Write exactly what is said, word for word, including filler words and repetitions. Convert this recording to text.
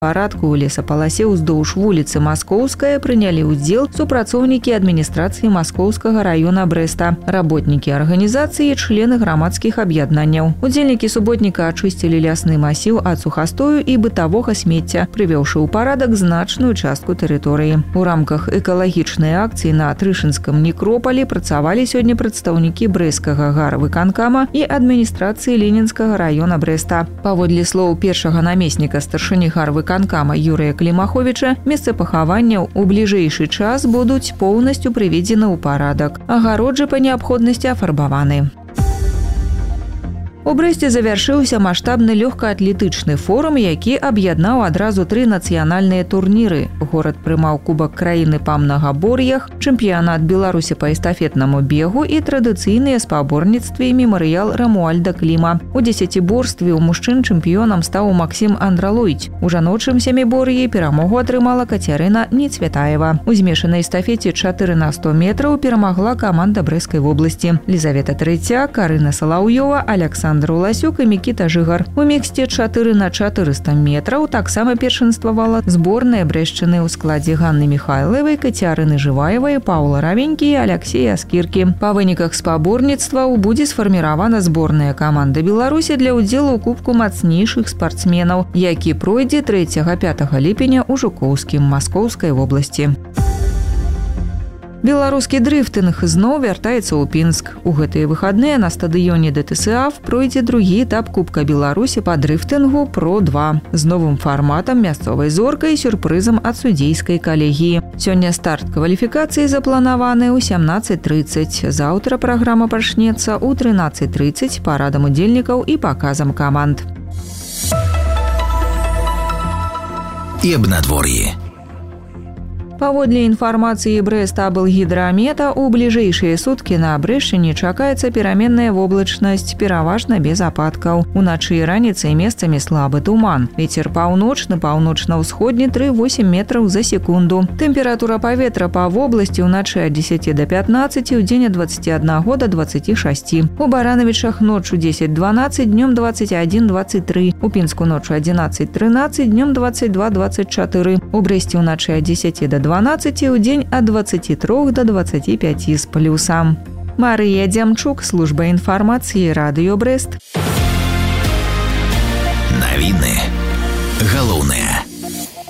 Парадку ў лесапаласе ўздоўж вуліцы Маскоўская прынялі ўдзел супрацоўнікі адміністрацыі Маскоўскага раёна Брэста, работнікі арганізацыі і члены грамадскіх аб'яднанняў. Удзельнікі суботніка ачысцілі лясны масіў ад сухастою і бытавога смецця, прывёўшы ў парадак значную частку тэрыторыі. У рамках экалагічнай акцыі на Трышынском некропалі працавалі сёння прадстаўнікі брэсцкага гарвыканкама і адміністрацыі Ленінскага раёна Брэста. Паводле слоў першага намесніка старшыні гарвыканкама Канкама Юрыя Клімаховіча, месцы пахаванняў у бліжэйшы час будуць поўнасцю прыведзены ў парадак. Агароджы па неабходнасці афарбаваны. У Брэсце завяршыўся маштабны лёгкаатлетычны форум, які аб'яднаў адразу тры нацыянальныя турніры. Горад прымаў кубак краіны па мнагабор'ях, чэмпіянат Беларусі па эстафетнаму бегу і традыцыйныя спаборніцтвы мемарыял Рамуальда Кліма. У дзесяціборстве ў мужчын чэмпіёнам стаў Максім Андралойць. У жаночым сямібор'і перамогу атрымала Кацярына Ніцвятаева. У змешанай эстафеце чатыры на сто метраў перамагла каманда Брэсцкай вобласці. Лізавета Трэцяк, Карына Салаўёва, Аляксандр Уласюк і Мікіта Жыгар. У міксце чатыры на чатырыста метраў таксама першынствавала зборная Брэсчыны ў складзе Ганны Міхайлавай, Кацярыны Жываевай, Паўла Равенькі і Аляксея Скіркі. Па выніках спаборніцтваў будзе сфарміравана зборная каманда Беларусі для ўдзелу ў кубку мацнейшых спартсменаў, які пройдзе трэцяга-пятага ліпеня ў Жукоўскім Маскоўскай вобласці. Беларускі дрыфтынг зноў вяртаецца ў Пінск. У гэтыя выхадныя на стадыёне ДТСАФ пройдзе другі этап Кубка Беларусі па дрыфтынгу Про два з новым фарматам, мясцовай зоркай і сюрпрызам ад судзейскай калегіі. Сёння старт кваліфікацыі запланаваны ў сямнаццаць трыццаць. Заўтра праграма пачнецца ў трынаццаць трыццаць парадам удзельнікаў і паказам каманд. І аб надвор'і. Паводле інфармацыі Брэст-Аблгідрамета, у бліжэйшыя суткі на Брэшчыне чакаецца пераменная воблачнасць, пераважна без ападкаў. Уначы і раніцай месцамі слабы туман. Вецер паўночны, паўночна-ўсходні тры восемь метраў за секунду. Тэмпература паветра па вобласці ўначы ад дзесяці да пятнаццаці, ўдзень ад дваццаці аднаго да дваццаці шасці. У Баранавічах ноччу дзесяць дванаццаць, днём дваццаць адзін дваццаць тры. У Пінску ноччу адзінаццаць трынаццаць, днём дваццаць два дваццаць чатыры. У Брэсце ўначы ад дзесяці да дванаццаці, у дзень ад дваццаці трох да дваццаці пяці з плюсам. Марыя Дзямчук, служба інфармацыі, Радыё Брэст. Навіны галоўнае.